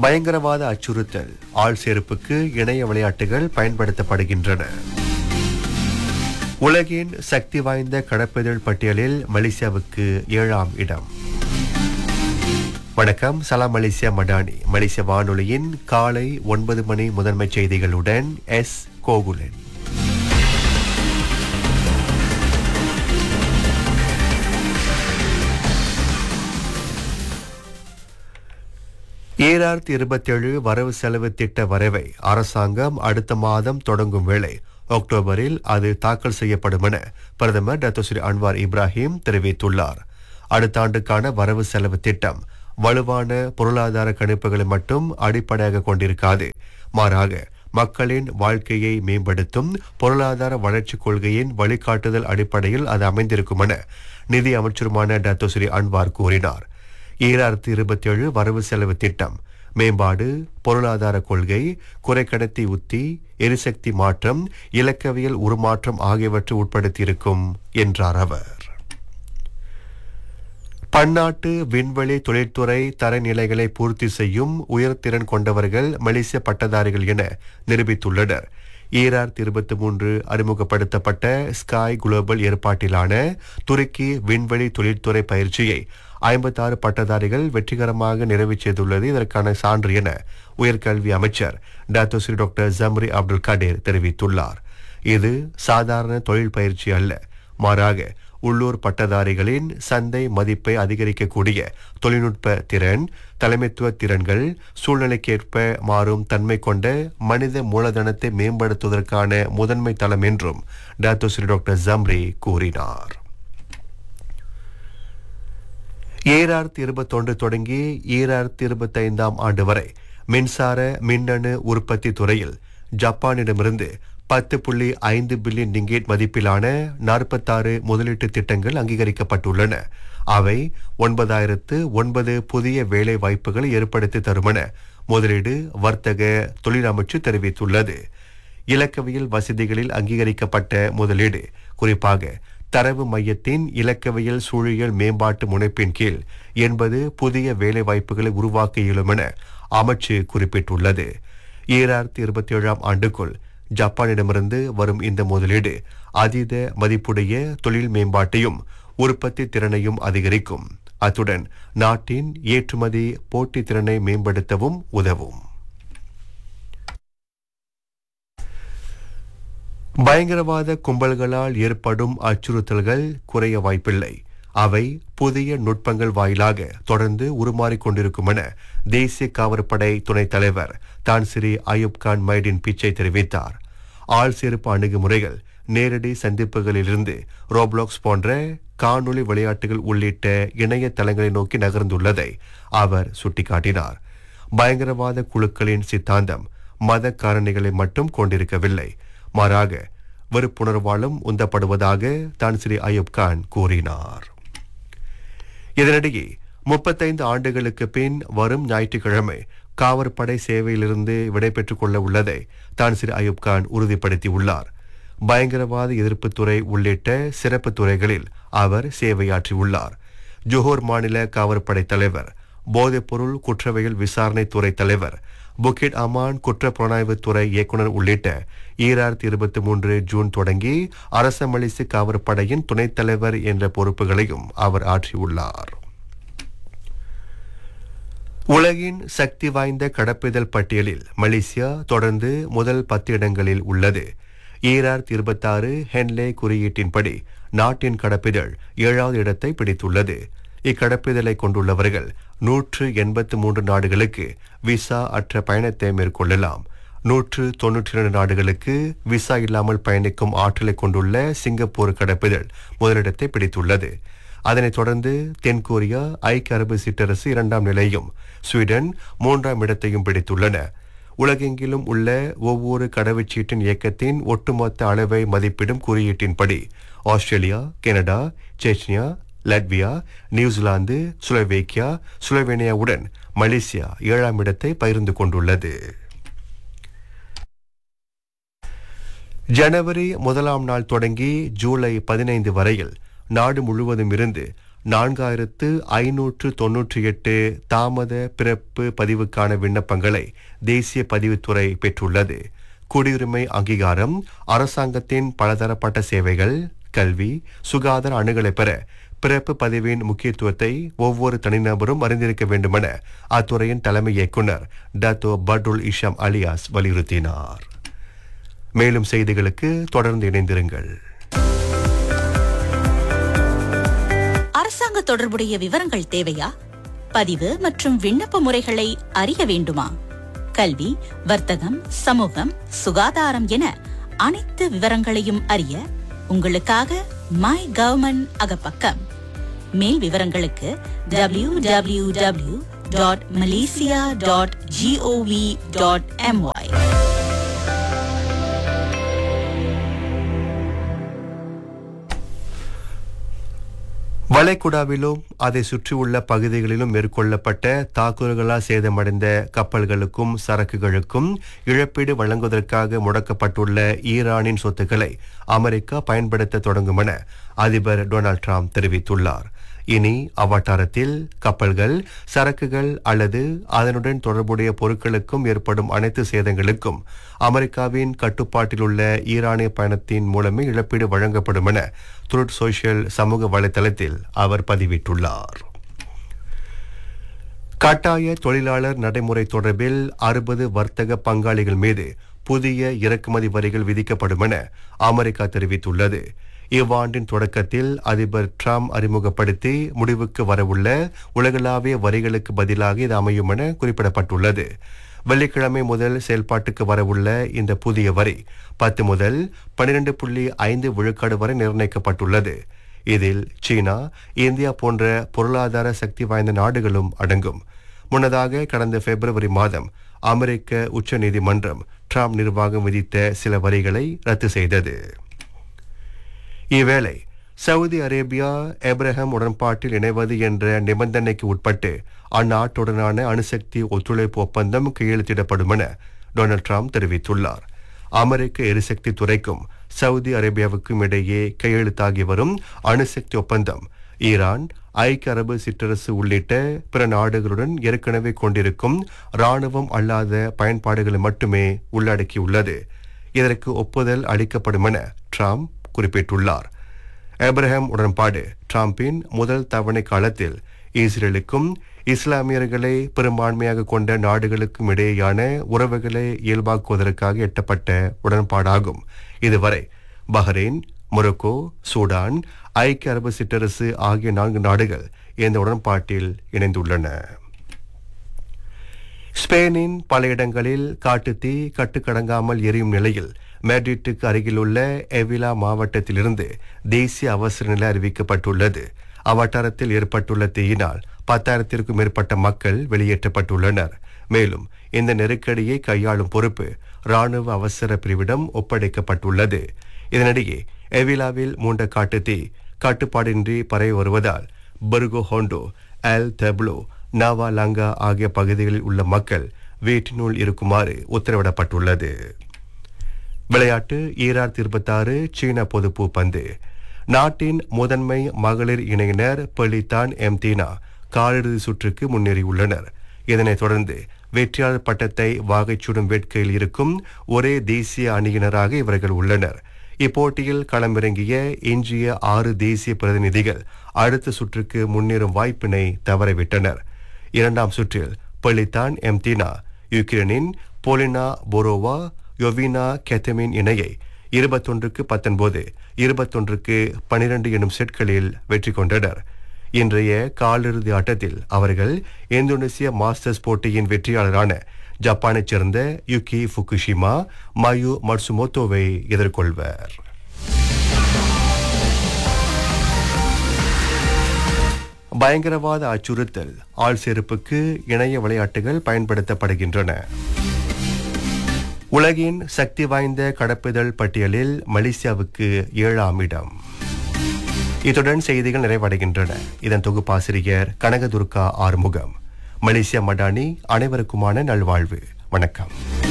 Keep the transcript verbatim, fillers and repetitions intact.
பயங்கரவாத அச்சுறுத்தல், ஆள் சேர்ப்புக்கு இணைய விளையாட்டுகள் பயன்படுத்தப்படுகின்றன. உலகின் சக்தி வாய்ந்த கடற்பெதழ் பட்டியலில் மலேசியாவுக்கு ஏழாம் இடம். வணக்கம், சலாம் மலேசியா மடானி. மலேசிய வானொலியின் காலை ஒன்பது மணி முதன்மை செய்திகளுடன் எஸ் கோகுலன். ஈராயிரத்தி இருபத்தி ஏழு வரவு செலவு திட்ட வரைவை அரசாங்கம் அடுத்த மாதம் தொடங்கும் வேளை அக்டோபரில் அது தாக்கல் செய்யப்படும் என பிரதமர் டாக்டர் ஸ்ரீ அன்வார் இப்ராஹிம் தெரிவித்துள்ளார். அடுத்த ஆண்டுக்கான வரவு செலவு திட்டம் வலுவான பொருளாதார கணிப்புகளை மட்டும் அடிப்படையாக கொண்டிருக்காது, மாறாக மக்களின் வாழ்க்கையை மேம்படுத்தும் பொருளாதார வளர்ச்சி கொள்கையின் வழிகாட்டுதல் அடிப்படையில் அது அமைந்திருக்கும் என நிதி அமைச்சருமான டாக்டர் ஸ்ரீ அன்வார் கூறினார். ஈராயிரத்தி இருபத்தி ஏழு வரவு செலவு திட்டம் மேம்பாடு, பொருளாதார கொள்கை, குறைக்கடத்தி உத்தி, எரிசக்தி மாற்றம், இலக்கவியல் உருமாற்றம் ஆகியவற்றை உட்படுத்தியிருக்கும் என்றார் அவர். பன்னாட்டு விண்வெளி தொழில்துறை தரநிலைகளை பூர்த்தி செய்யும் உயர்திறன் கொண்டவர்கள் மலேசிய பட்டதாரிகள் என நிரூபித்துள்ளனர். ஈராயிரத்தி இருபத்தி மூன்று அறிமுகப்படுத்தப்பட்ட ஸ்காய் குளோபல் ஏற்பாட்டிலான துருக்கி விண்வெளி தொழில்துறை பயிற்சியை ஐம்பத்தாறு பட்டதாரிகள் வெற்றிகரமாக நிறைவு செய்துள்ளது இதற்கான சான்று என உயர்கல்வி அமைச்சர் doctor Sri doctor Zambry Abdul கடீர் தெரிவித்துள்ளார். இது சாதாரண தொழில் பயிற்சி அல்ல, மாறாக உள்ளூர் பட்டதாரிகளின் சந்தை மதிப்பை அதிகரிக்கக்கூடிய தொழில்நுட்ப திறன், தலைமைத்துவ திறன்கள், சூழ்நிலைக்கேற்ப மாறும் தன்மை கொண்ட மனித மூலதனத்தை மேம்படுத்துவதற்கான முதன்மை தளம் என்றும் டாக்டர் ஸ்ரீ டாக்டர் ஜம்ரி கூறினார். ஈராயிரத்தி இருபத்தி ஒன்று தொடங்கி ஈராயிரத்தி இருபத்தி ஐந்தாம் ஆண்டு வரை மின்சார மின்னணு உற்பத்தி துறையில் ஜப்பானிடமிருந்து பத்து புள்ளி ஐந்து பில்லியன் ரிங்கேட் மதிப்பிலான நாற்பத்தாறு முதலீட்டு திட்டங்கள் அங்கீகரிக்கப்பட்டுள்ளன. அவை ஒன்பதாயிரத்து ஒன்பது புதிய வேலை வாய்ப்புகளை ஏற்படுத்தி தரும் என முதலீடு வர்த்தக தொழில் அமைச்சு தெரிவித்துள்ளது. இலக்கவியல் வசதிகளில் அங்கீகரிக்கப்பட்ட முதலீடு குறிப்பாக தரவு மையத்தின் இலக்கவியல் சூழியல் மேம்பாட்டு முனைப்பின் கீழ் எண்பது புதிய வேலை வாய்ப்புகளை உருவாக்க இயலும் என அமைச்சு குறிப்பிட்டுள்ளது. ஈராயிரத்தி இருபத்தி ஏழாம் ஆண்டுக்குள் ஜப்பானிடமிருந்து வரும் இந்த முதலீடு அதீத மதிப்புடைய தொழில் மேம்பாட்டையும் உற்பத்தி திறனையும் அதிகரிக்கும். அத்துடன் நாட்டின் ஏற்றுமதி போட்டி திறனை மேம்படுத்தவும் உதவும். பயங்கரவாத கும்பல்களால் ஏற்படும் அச்சுறுத்தல்கள் குறைய வாய்ப்பில்லை. அவை புதிய நுட்பங்கள் வாயிலாக தொடர்ந்து உருமாறிக் கொண்டிருக்கும் என தேசிய காவற்படை துணைத் தலைவர் தான் ஸ்ரீ அயூப் கான் மைடின் பிச்சை தெரிவித்தார். ஆள் சேர்ப்பு அணுகுமுறைகள், நேரடி சந்திப்புகளிலிருந்து ரோப்ளாக்ஸ் போன்ற காணொலி விளையாட்டுகள் உள்ளிட்ட இணைய தளங்களை நோக்கி நகர்ந்துள்ளதை அவர் சுட்டிக்காட்டினார். பயங்கரவாத குழுக்களின் சித்தாந்தம் மத காரணிகளை மட்டும் கொண்டிருக்கவில்லை, மாறாக வெறுப்புணர்வாலும் உந்தப்படுவதாக தான் ஸ்ரீ அயூப் கான் கூறினார். இதனிடையே முப்பத்தைந்து ஆண்டுகளுக்கு பின் வரும் ஞாயிற்றுக்கிழமை காவற்படை சேவையிலிருந்து விடைபெற்றுக் கொள்ள உள்ளதை தான் ஸ்ரீ அயூப் கான் உறுதிப்படுத்தியுள்ளார். பயங்கரவாத எதிர்ப்புத்துறை உள்ளிட்ட சிறப்பு துறைகளில் அவர் சேவையாற்றியுள்ளார். ஜோஹர் மாநில காவற்படை தலைவர், போதைப்பொருள் குற்றவியல் விசாரணை துறை தலைவர், புக்கிட் அமான் குற்ற புலனாய்வுத்துறை இயக்குநர் உள்ளிட்ட ஈராயிரத்தி இருபத்தி மூன்று ஜூன் தொடங்கி அரச மலேசிய காவற்படையின் துணைத் தலைவர் என்ற பொறுப்புகளையும் அவர் ஆற்றியுள்ளார். உலகின் சக்தி வாய்ந்த கடற்பெதல் பட்டியலில் மலேசியா தொடர்ந்து முதல் பத்து இடங்களில் உள்ளது. ஈராயிரத்தி இருபத்தி ஆறு ஹென்லே குறியீட்டின்படி நாட்டின் கடற்பெதல் ஏழாவது இடத்தை பிடித்துள்ளது. இக்கடற்பெதலை கொண்டுள்ளவர்கள் நூற்று எண்பத்து மூன்று நாடுகளுக்கு விசா அற்ற பயணத்தை மேற்கொள்ளலாம். நூற்று தொன்னூற்றி இரண்டு நாடுகளுக்கு விசா இல்லாமல் பயணிக்கும் ஆற்றலை கொண்டுள்ள சிங்கப்பூர் கடற்பெதல் முதலிடத்தை பிடித்துள்ளது. அதனைத் தொடர்ந்து தென்கொரியா, ஐக்கிய அரபு சிற்றரசு இரண்டாம் நிலையும் ஸ்வீடன் மூன்றாம் இடத்தையும் பிடித்துள்ளன. உலகெங்கிலும் உள்ள ஒவ்வொரு கடவுச்சீட்டின் இயக்கத்தின் ஒட்டுமொத்த அளவை மதிப்பிடும் குறியீட்டின்படி Australia, Canada, Chechnya, Latvia, New Zealand, சுலோவேக்கியா, சுலோவேனியாவுடன் Malaysia ஏழாம் இடத்தை பகிர்ந்து கொண்டுள்ளது. ஜனவரி முதலாம் நாள் தொடங்கி ஜூலை பதினைந்து வரையில் நாடு முழுவதும் இருந்து நான்காயிரத்து ஐநூற்று தொன்னூற்றி எட்டு தாமத பிறப்பு பதிவுக்கான விண்ணப்பங்களை தேசிய பதிவுத்துறை பெற்றுள்ளது. குடியுரிமை அங்கீகாரம், அரசாங்கத்தின் பலதரப்பட்ட சேவைகள், கல்வி, சுகாதார அணுகலை பெற பிறப்பு பதிவின் முக்கியத்துவத்தை ஒவ்வொரு தனிநபரும் அறிந்திருக்க வேண்டுமென அத்துறையின் தலைமை இயக்குநர் டத்தோ பட்ருல் இஷாம் அலியாஸ் வலியுறுத்தினார். மேலும் செய்திகளுக்கு தொடர்ந்து இணைந்திருங்கள். அரசாங்க தொடர்புடைய விவரங்கள் தேவையா? பதிவு மற்றும் விண்ணப்ப முறைகளை அறிய வேண்டுமா? கல்வி, வர்த்தகம், சமூகம், சுகாதாரம் என அனைத்து விவரங்களையும் அறிய உங்களுக்காக மை கவர்மெண்ட் அகப்பக்கம். மேல் விவரங்களுக்கு W W W dot Malaysia dot gov dot MY. வளைகுடாவிலும் அதை சுற்றியுள்ள பகுதிகளிலும் மேற்கொள்ளப்பட்ட தாக்குதல்களால் சேதமடைந்த கப்பல்களுக்கும் சரக்குகளுக்கும் இழப்பீடு வழங்குவதற்காக முடக்கப்பட்டுள்ள ஈரானின் சொத்துக்களை அமெரிக்கா பயன்படுத்த தொடங்கும் என அதிபர் டொனால்ட் ட்ரம்ப் தெரிவித்துள்ளார். இனி அவ்வட்டாரத்தில் கப்பல்கள், சரக்குகள் அல்லது அதனுடன் தொடர்புடைய பொருட்களுக்கும் ஏற்படும் அனைத்து சேதங்களுக்கும் அமெரிக்காவின் கட்டுப்பாட்டில் உள்ள ஈரானிய பயணத்தின் மூலமே இழப்பீடு வழங்கப்படும் என ட்ரூத் சோஷியல் சமூக வலைதளத்தில் அவர் பதிவிட்டுள்ளார். கட்டாய தொழிலாளர் நடைமுறை தொடர்பில் அறுபது வர்த்தக பங்காளிகள் மீது புதிய இறக்குமதி வரிகள் விதிக்கப்படும் என அமெரிக்கா தெரிவித்துள்ளது. இவ்வாண்டின் தொடக்கத்தில் அதிபர் ட்ரம்ப் அறிமுகப்படுத்தி முடிவுக்கு வரவுள்ள உலகளாவிய வரிகளுக்கு பதிலாக இது அமையும் என குறிப்பிடப்பட்டுள்ளது. வெள்ளிக்கிழமை முதல் செயல்பாட்டுக்கு வரவுள்ள இந்த புதிய வரி பத்து முதல் பனிரெண்டு புள்ளி ஐந்து விழுக்காடு வரை நிர்ணயிக்கப்பட்டுள்ளது. இதில் சீனா, இந்தியா போன்ற பொருளாதார சக்தி வாய்ந்த நாடுகளும் அடங்கும். முன்னதாக கடந்த பிப்ரவரி மாதம் அமெரிக்க உச்ச நீதிமன்றம் ட்ரம்ப் நிர்வாகம் விதித்த சில வரிகளை ரத்து செய்தது. இவ்வேளை சவுதி அரேபியா ஏப்ரஹாம் உடன்பாட்டில் இணைவது என்ற நிபந்தனைக்கு உட்பட்டு அந்நாட்டுடனான அணுசக்தி ஒத்துழைப்பு ஒப்பந்தம் கையெழுத்திடப்படும் என டொனால்ட் ட்ரம்ப் தெரிவித்துள்ளார். அமெரிக்க எரிசக்தி துறைக்கும் சவுதி அரேபியாவுக்கும் இடையே கையெழுத்தாகி வரும் அணுசக்தி ஒப்பந்தம் ஈரான், ஐக்கிய அரபு சிற்றரசு உள்ளிட்ட பிற நாடுகளுடன் ஏற்கனவே கொண்டிருக்கும் இராணுவம் அல்லாத பயன்பாடுகளை மட்டுமே உள்ளடக்கியுள்ளது. இதற்கு ஒப்புதல் அளிக்கப்படும் என ட்ரம்ப் குறிப்பிட்டுள்ளார். ஏப்ரஹாம் உடன்பாடு ட்ரம்பின் முதல் தவணை காலத்தில் இஸ்ரேலுக்கும் இஸ்லாமியர்களை பெரும்பான்மையாக கொண்ட நாடுகளுக்கும் இடையேயான உறவுகளை இயல்பாக்குவதற்காக எட்டப்பட்ட உடன்பாடாகும். இதுவரை பஹ்ரைன், மொரோக்கோ, சூடான், ஐக்கிய அரபு சிற்றரசு ஆகிய நான்கு நாடுகள் இந்த உடன்பாட்டில் இணைந்துள்ளன. ஸ்பெயினின் பல இடங்களில் காட்டுத்தீ கட்டுக்கடங்காமல் எரியும் நிலையில் மேட்ரிட்டுக்கு அருகிலுள்ள எவிலா மாவட்டத்திலிருந்து தேசிய அவசர நிலை அறிவிக்கப்பட்டுள்ளது. அவ்வட்டாரத்தில் ஏற்பட்டுள்ள தீயினால் பத்தாயிரத்திற்கும் மேற்பட்ட மக்கள் வெளியேற்றப்பட்டுள்ளனர். மேலும் இந்த நெருக்கடியை கையாளும் பொறுப்பு ராணுவ அவசர பிரிவிடம் ஒப்படைக்கப்பட்டுள்ளது. இதனிடையே எவிலாவில் மூண்ட காட்டுத்தீ கட்டுப்பாடின்றி பரவி வருவதால் பர்கோ ஹோண்டோ, எல் தெப்ளோ, நாவா லங்கா ஆகிய பகுதிகளில் உள்ள மக்கள் வீட்டினுள் இருக்குமாறு உத்தரவிடப்பட்டுள்ளது. விளையாட்டு ஈராயிரத்தி இருபத்தாறு சீன பொதுப்பூ பந்து. நாட்டின் முதன்மை மகளிர் இணையினர் பெலிதான் எம்தீனா காலிறுதி சுற்றுக்கு முன்னேறியுள்ளனர். இதனைத் தொடர்ந்து வெற்றியாளர் பட்டத்தை வாகைச்சூடும் வேட்கையில் இருக்கும் ஒரே தேசிய அணியினராக இவர்கள் உள்ளனர். இப்போட்டியில் களமிறங்கிய எஞ்சிய ஆறு தேசிய பிரதிநிதிகள் அடுத்த சுற்றுக்கு முன்னேறும் வாய்ப்பினை தவறவிட்டனர். இரண்டாம் சுற்றில் பெலிதான் எம்தீனா யுக்ரைனின் போலினா போரோவா யோவினா கேத்தமின் இணையை இருபத்தொன்றுக்கு பத்தொன்பது, இருபத்தொன்றுக்கு பனிரெண்டு எனும் செட்களில் வெற்றி கொண்டனர். இன்றைய காலிறுதி ஆட்டத்தில் அவர்கள் இந்தோனேசிய மாஸ்டர்ஸ் போட்டியின் வெற்றியாளரான ஜப்பானைச் சேர்ந்த யுகி ஃபுகுஷிமா மயு மட்சுமோட்டோவை எதிர்கொள்வர். பயங்கரவாத அச்சுறுத்தல் ஆள் சேர்ப்புக்கு இணைய விளையாட்டுகள் பயன்படுத்தப்படுகின்றன. உலகின் சக்தி வாய்ந்த கடப்புதல் பட்டியலில் மலேசியாவுக்கு ஏழாம் இடம். இத்துடன் செய்திகள் நிறைவடைகின்றன. இதன் தொகுப்பாசிரியர் கனகதுர்கா ஆறுமுகம். மலேசியா மடானி, அனைவருக்குமான நல்வாழ்வு. வணக்கம்.